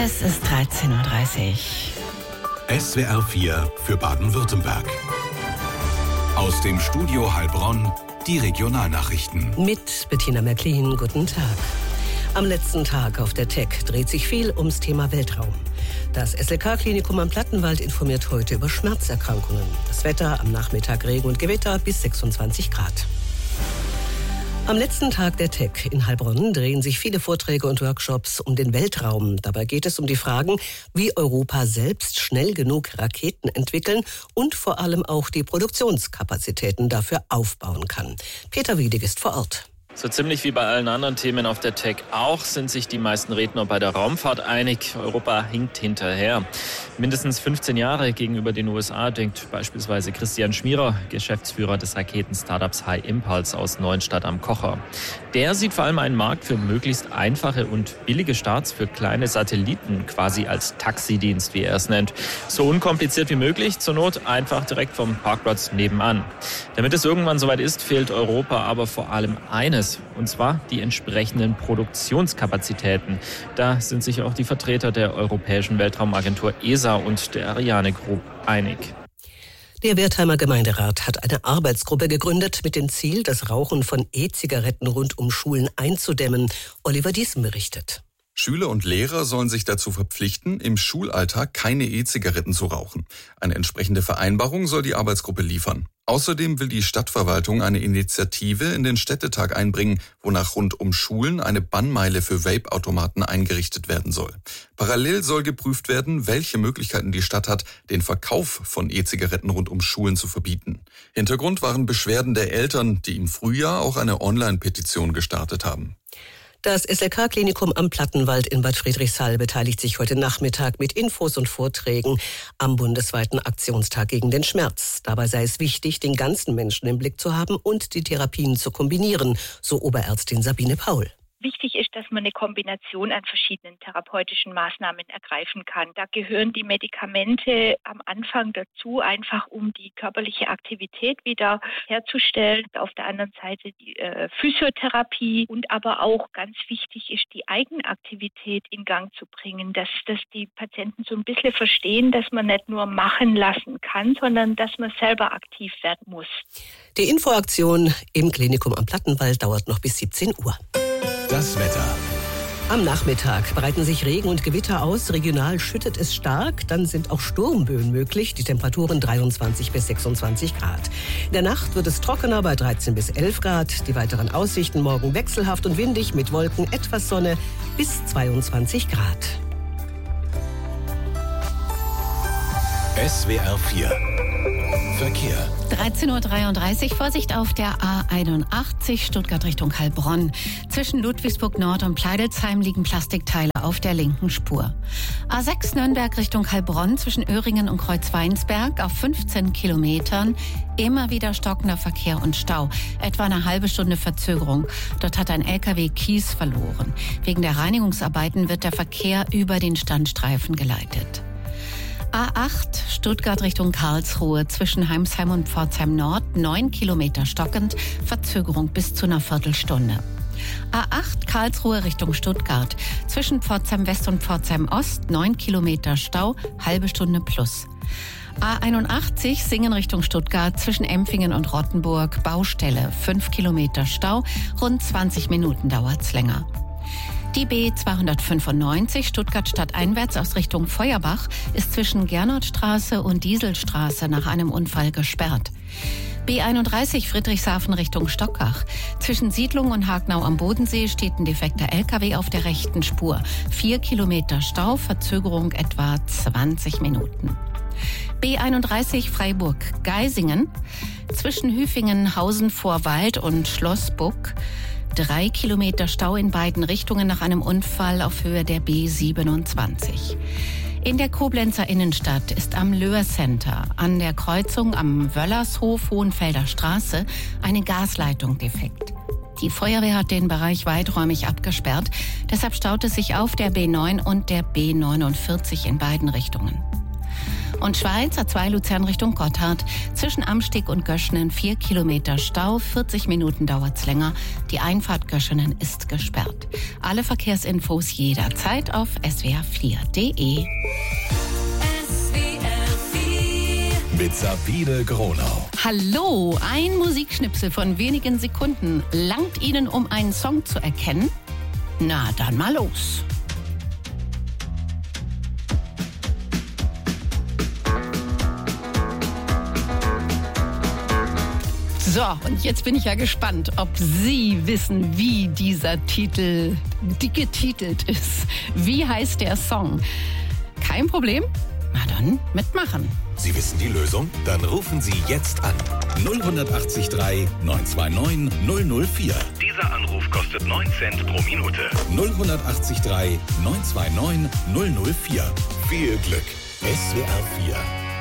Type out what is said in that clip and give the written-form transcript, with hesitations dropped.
Es ist 13.30 Uhr. SWR 4 für Baden-Württemberg. Aus dem Studio Heilbronn die Regionalnachrichten. Mit Bettina Märklin, guten Tag. Am letzten Tag auf der TEC dreht sich viel ums Thema Weltraum. Das SLK-Klinikum am Plattenwald informiert heute über Schmerzerkrankungen. Das Wetter am Nachmittag Regen und Gewitter bis 26 Grad. Am letzten Tag der TEC in Heilbronn drehen sich viele Vorträge und Workshops um den Weltraum. Dabei geht es um die Fragen, wie Europa selbst schnell genug Raketen entwickeln und vor allem auch die Produktionskapazitäten dafür aufbauen kann. Peter Wiedig ist vor Ort. So ziemlich wie bei allen anderen Themen auf der TEC auch sind sich die meisten Redner bei der Raumfahrt einig. Europa hinkt hinterher. Mindestens 15 Jahre gegenüber den USA, denkt beispielsweise Christian Schmierer, Geschäftsführer des Raketen-Startups High Impulse aus Neuenstadt am Kocher. Der sieht vor allem einen Markt für möglichst einfache und billige Starts für kleine Satelliten, quasi als Taxidienst, wie er es nennt. So unkompliziert wie möglich, zur Not einfach direkt vom Parkplatz nebenan. Damit es irgendwann soweit ist, fehlt Europa aber vor allem eines. Und zwar die entsprechenden Produktionskapazitäten. Da sind sich auch die Vertreter der Europäischen Weltraumagentur ESA und der Ariane Group einig. Der Wertheimer Gemeinderat hat eine Arbeitsgruppe gegründet mit dem Ziel, das Rauchen von E-Zigaretten rund um Schulen einzudämmen. Oliver Diesen berichtet. Schüler und Lehrer sollen sich dazu verpflichten, im Schulalltag keine E-Zigaretten zu rauchen. Eine entsprechende Vereinbarung soll die Arbeitsgruppe liefern. Außerdem will die Stadtverwaltung eine Initiative in den Städtetag einbringen, wonach rund um Schulen eine Bannmeile für Vape-Automaten eingerichtet werden soll. Parallel soll geprüft werden, welche Möglichkeiten die Stadt hat, den Verkauf von E-Zigaretten rund um Schulen zu verbieten. Hintergrund waren Beschwerden der Eltern, die im Frühjahr auch eine Online-Petition gestartet haben. Das SLK-Klinikum am Plattenwald in Bad Friedrichshall beteiligt sich heute Nachmittag mit Infos und Vorträgen am bundesweiten Aktionstag gegen den Schmerz. Dabei sei es wichtig, den ganzen Menschen im Blick zu haben und die Therapien zu kombinieren, so Oberärztin Sabine Paul. Wichtig ist, dass man eine Kombination an verschiedenen therapeutischen Maßnahmen ergreifen kann. Da gehören die Medikamente am Anfang dazu, einfach um die körperliche Aktivität wieder herzustellen. Auf der anderen Seite die Physiotherapie und aber auch ganz wichtig ist, die Eigenaktivität in Gang zu bringen, dass die Patienten so ein bisschen verstehen, dass man nicht nur machen lassen kann, sondern dass man selber aktiv werden muss. Die Infoaktion im Klinikum am Plattenwald dauert noch bis 17 Uhr. Das Wetter. Am Nachmittag breiten sich Regen und Gewitter aus. Regional schüttet es stark. Dann sind auch Sturmböen möglich. Die Temperaturen 23 bis 26 Grad. In der Nacht wird es trockener bei 13 bis 11 Grad. Die weiteren Aussichten morgen wechselhaft und windig mit Wolken, etwas Sonne bis 22 Grad. SWR 4 Verkehr. 13.33 Uhr, Vorsicht auf der A81 Stuttgart Richtung Heilbronn. Zwischen Ludwigsburg Nord und Pleidelsheim liegen Plastikteile auf der linken Spur. A6 Nürnberg Richtung Heilbronn zwischen Öhringen und Kreuzweinsberg auf 15 Kilometern. Immer wieder stockender Verkehr und Stau. Etwa eine halbe Stunde Verzögerung. Dort hat ein LKW Kies verloren. Wegen der Reinigungsarbeiten wird der Verkehr über den Standstreifen geleitet. A8 Stuttgart Richtung Karlsruhe zwischen Heimsheim und Pforzheim Nord 9 Kilometer stockend, Verzögerung bis zu einer Viertelstunde. A8 Karlsruhe Richtung Stuttgart zwischen Pforzheim West und Pforzheim Ost 9 Kilometer Stau, halbe Stunde plus. A81 Singen Richtung Stuttgart zwischen Empfingen und Rottenburg Baustelle 5 Kilometer Stau, rund 20 Minuten dauert's länger. Die B295 Stuttgart stadteinwärts aus Richtung Feuerbach ist zwischen Gernotstraße und Dieselstraße nach einem Unfall gesperrt. B31 Friedrichshafen Richtung Stockach. Zwischen Siedlung und Hagnau am Bodensee steht ein defekter LKW auf der rechten Spur. 4 Kilometer Stau, Verzögerung etwa 20 Minuten. B31 Freiburg-Geisingen. Zwischen Hüfingen, Hausen vor Wald und Schlossbuck 3 Kilometer Stau in beiden Richtungen nach einem Unfall auf Höhe der B27. In der Koblenzer Innenstadt ist am Löhr Center an der Kreuzung am Wöllershof Hohenfelder Straße eine Gasleitung defekt. Die Feuerwehr hat den Bereich weiträumig abgesperrt. Deshalb staut es sich auf der B9 und der B49 in beiden Richtungen. Und Schweiz, A2 Luzern Richtung Gotthard. Zwischen Amsteg und Göschenen 4 Kilometer Stau, 40 Minuten dauert's länger. Die Einfahrt Göschenen ist gesperrt. Alle Verkehrsinfos jederzeit auf swr4.de. Mit Sabine Gronau. Hallo, ein Musikschnipsel von wenigen Sekunden. Langt Ihnen, um einen Song zu erkennen? Na, dann mal los. So, und jetzt bin ich ja gespannt, ob Sie wissen, wie dieser Titel getitelt ist. Wie heißt der Song? Kein Problem? Na dann, mitmachen. Sie wissen die Lösung? Dann rufen Sie jetzt an. 0183 929 004. Dieser Anruf kostet 9 Cent pro Minute. 0183 929 004. Viel Glück. SWR 4